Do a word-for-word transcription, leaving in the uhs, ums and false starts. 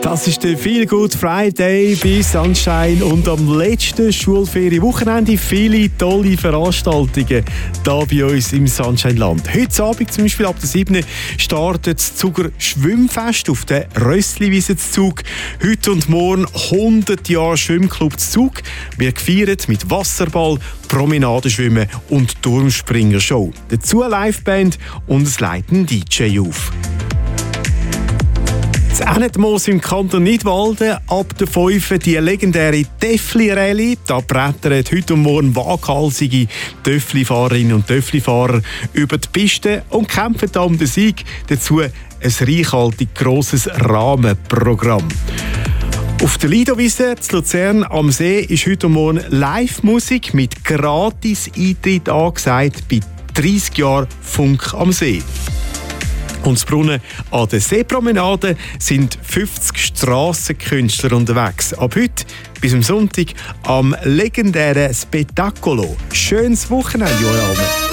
Das ist der Feel Good Friday bei Sunshine und am letzten Schulferienwochenende viele tolle Veranstaltungen hier bei uns im Sunshine-Land. Heute Abend zum Beispiel ab der sieben startet das Zuger Schwimmfest auf der Rössliwiese zu Zug. Heute und morgen hundert Jahre Schwimmclub zu Zug. Wir gefeiert mit Wasserball, Promenadenschwimmen und Turmspringer-Show. Dazu eine Liveband und es leiten D J auf. Das Ennetmoos im Kanton Nidwalden, ab der fünf die legendäre Töffli-Rallye. Da brettern heute und morgen waghalsige Töffli-Fahrerinnen und Töffli-Fahrer über die Piste und kämpfen da um den Sieg. Dazu ein reichhaltig grosses Rahmenprogramm. Auf der Lidowiese zu Luzern am See ist heute und morgen Live-Musik mit Gratis-Eintritt angesagt bei dreissig Jahren Funk am See. Und das Brunnen an der Seepromenade sind fünfzig Strassenkünstler unterwegs. Ab heute bis zum Sonntag am legendären Spettacolo. Schönes Wochenende, Johanna.